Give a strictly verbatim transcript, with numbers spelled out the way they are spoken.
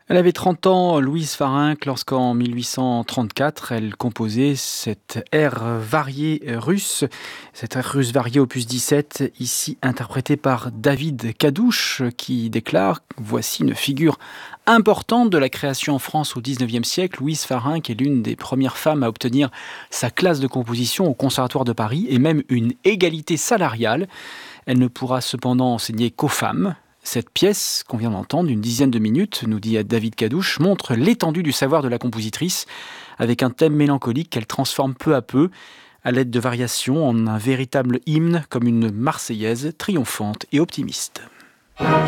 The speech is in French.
Elle avait trente ans, Louise Farinck, lorsqu'en mille huit cent trente-quatre, elle composait cette air variée russe, cette air russe variée opus dix-sept, ici interprétée par David Kadouch, qui déclare « Voici une figure importante de la création en France au dix-neuvième siècle. Louise Farinck est l'une des premières femmes à obtenir sa classe de composition au Conservatoire de Paris et même une égalité salariale. Elle ne pourra cependant enseigner qu'aux femmes. » Cette pièce qu'on vient d'entendre, d'une dizaine de minutes, nous dit David Kadouch, montre l'étendue du savoir de la compositrice, avec un thème mélancolique qu'elle transforme peu à peu, à l'aide de variations, en un véritable hymne, comme une marseillaise triomphante et optimiste.